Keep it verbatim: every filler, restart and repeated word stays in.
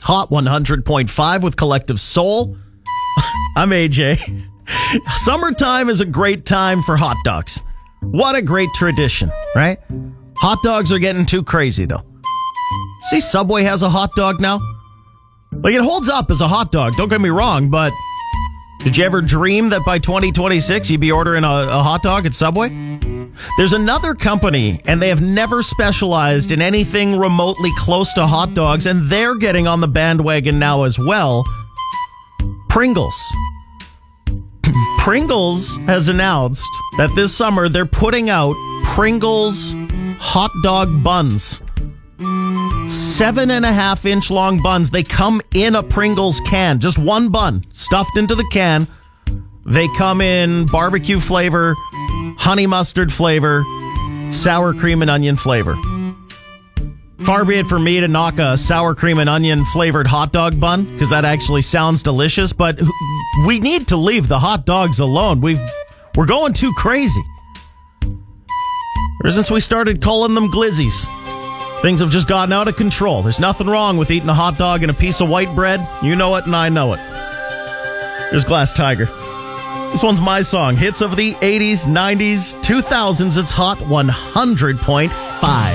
Hot one hundred point five with Collective Soul. I'm A J. Summertime is a great time for hot dogs. What a great tradition, right? Hot dogs are getting too crazy, though. See, Subway has a hot dog now. Like, it holds up as a hot dog, don't get me wrong, but did you ever dream that by twenty twenty-six you'd be ordering a, a hot dog at Subway? There's another company, and they have never specialized in anything remotely close to hot dogs, and they're getting on the bandwagon now as well. Pringles. Pringles has announced that this summer they're putting out Pringles hot dog buns. Seven and a half inch long buns. They come in a Pringles can. Just one bun stuffed into the can. They come in barbecue flavor, honey mustard flavor, sour cream and onion flavor. Far be it for me to knock a sour cream and onion flavored hot dog bun, because that actually sounds delicious, but we need to leave the hot dogs alone. We've, we're going too crazy. Ever since we started calling them glizzies, things have just gotten out of control. There's nothing wrong with eating a hot dog and a piece of white bread. You know it and I know it. Here's Glass Tiger. This one's my song. Hits of the eighties, nineties, two thousands. It's Hot one hundred point five.